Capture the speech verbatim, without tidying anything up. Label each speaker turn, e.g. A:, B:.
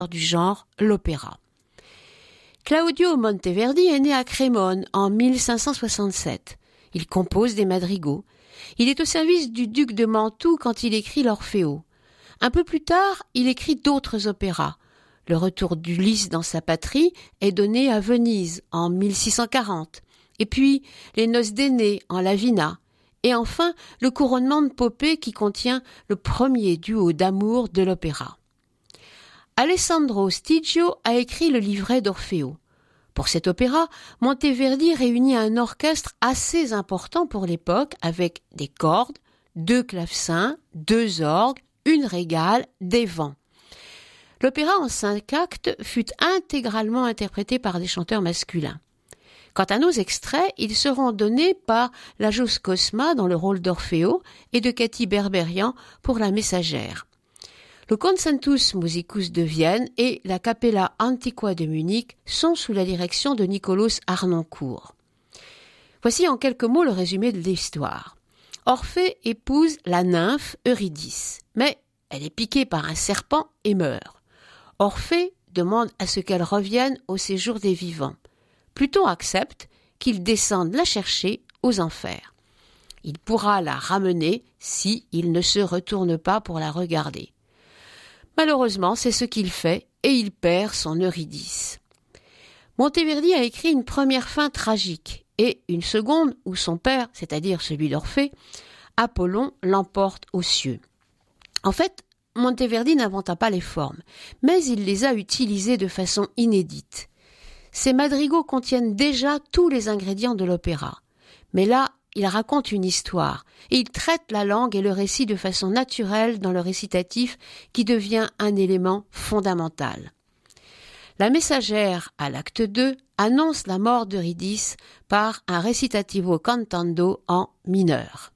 A: du genre l'opéra. Claudio Monteverdi est né à Crémone en mille cinq cent soixante-sept. Il compose des madrigaux. Il est au service du duc de Mantoue quand il écrit l'Orfeo. Un peu plus tard, il écrit d'autres opéras. Le retour d'Ulysse dans sa patrie est donné à Venise en mille six cent quarante. Et puis, les noces d'Énée en Lavina. Et enfin, le couronnement de Popée qui contient le premier duo d'amour de l'opéra. Alessandro Stigio a écrit le livret d'Orfeo. Pour cet opéra, Monteverdi réunit un orchestre assez important pour l'époque avec des cordes, deux clavecins, deux orgues, une régale, des vents. L'opéra en cinq actes fut intégralement interprété par des chanteurs masculins. Quant à nos extraits, ils seront donnés par Lajos Cosma dans le rôle d'Orfeo et de Cathy Berberian pour la messagère. Le Concentus Musicus de Vienne et la Capella Antiqua de Munich sont sous la direction de Nicolas Harnoncourt. Voici en quelques mots le résumé de l'histoire. Orphée épouse la nymphe Eurydice, mais elle est piquée par un serpent et meurt. Orphée demande à ce qu'elle revienne au séjour des vivants. Pluton accepte qu'il descende la chercher aux enfers. Il pourra la ramener si il ne se retourne pas pour la regarder. Malheureusement, c'est ce qu'il fait et il perd son Eurydice. Monteverdi a écrit une première fin tragique et une seconde où son père, c'est-à-dire celui d'Orphée, Apollon, l'emporte aux cieux. En fait, Monteverdi n'inventa pas les formes, mais il les a utilisées de façon inédite. Ces madrigaux contiennent déjà tous les ingrédients de l'opéra. Mais là, il raconte une histoire et il traite la langue et le récit de façon naturelle dans le récitatif qui devient un élément fondamental. La messagère, à l'acte deux, annonce la mort d'Eurydice par un recitativo cantando en mineur.